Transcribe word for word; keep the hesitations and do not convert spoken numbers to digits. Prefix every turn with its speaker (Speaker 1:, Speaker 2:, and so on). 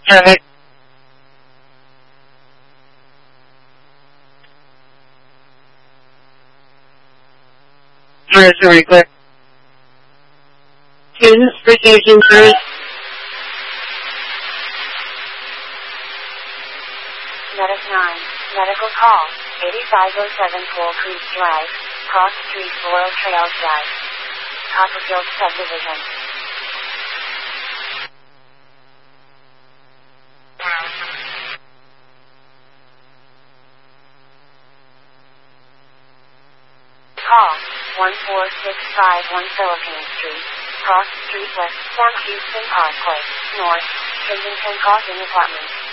Speaker 1: Alright. Missouri clear. Students for station three.
Speaker 2: Medic nine, medical call, eighty-five oh seven Coal Creek Drive, Cross Street, Laurel Trail Drive, Copperfield Subdivision. Call, one four six five one Philippine Street, Cross Street West, San Houston Parkway, North, Kensington Crossing Apartments.